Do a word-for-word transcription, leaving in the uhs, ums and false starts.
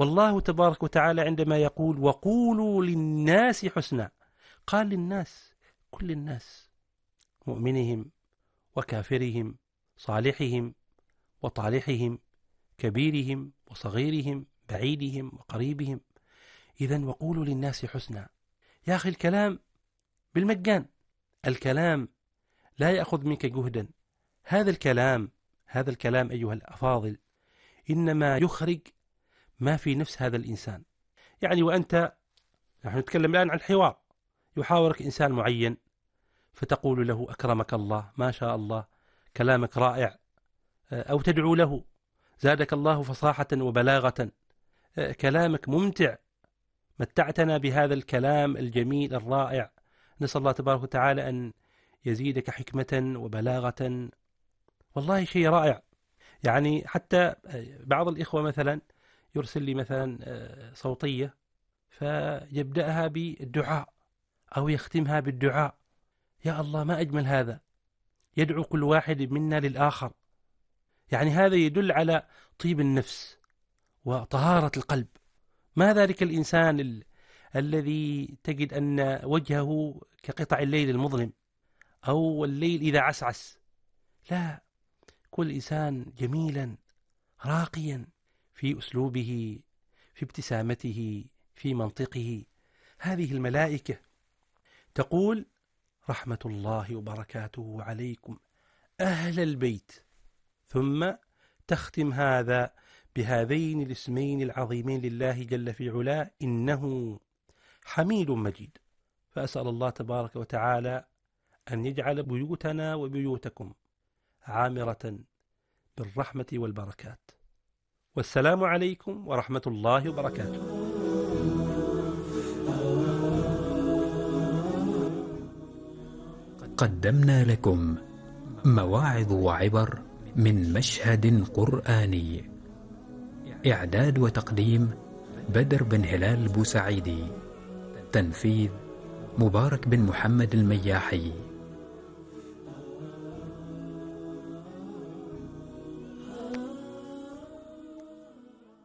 والله تبارك وتعالى عندما يقول وقولوا للناس حسنا، قال للناس، كل الناس، مؤمنهم وكافرهم، صالحهم وطالحهم، كبيرهم وصغيرهم، بعيدهم وقريبهم. إذن وقولوا للناس حسنا. يا أخي الكلام بالمجان، الكلام لا يأخذ منك جهدا. هذا الكلام هذا الكلام أيها الأفاضل إنما يخرج ما في نفس هذا الإنسان. يعني وأنت، نحن نتكلم الآن عن الحوار، يحاورك إنسان معين فتقول له أكرمك الله، ما شاء الله، كلامك رائع، أو تدعو له زادك الله فصاحة وبلاغة، كلامك ممتع، متعتنا بهذا الكلام الجميل الرائع. نسأل الله تبارك وتعالى أن يزيدك حكمة وبلاغة. والله شيء رائع. يعني حتى بعض الإخوة مثلا يرسل لي مثلا صوتية فيبدأها بالدعاء أو يختمها بالدعاء. يا الله ما أجمل هذا، يدعو كل واحد منا للآخر. يعني هذا يدل على طيب النفس وطهارة القلب. ما ذلك الإنسان ال... الذي تجد أن وجهه كقطع الليل المظلم أو الليل إذا عسعس. لا، كل إنسان جميلا راقيا في أسلوبه، في ابتسامته، في منطقه. هذه الملائكة تقول رحمة الله وبركاته عليكم أهل البيت، ثم تختم هذا بهذين الاسمين العظيمين لله جل في علاه، إنه حميد مجيد. فأسأل الله تبارك وتعالى أن يجعل بيوتنا وبيوتكم عامرة بالرحمة والبركات. والسلام عليكم ورحمة الله وبركاته. قدمنا لكم مواعظ وعبر من مشهد قرآني. إعداد وتقديم بدر بن هلال بوسعيدي. تنفيذ مبارك بن محمد المياحي.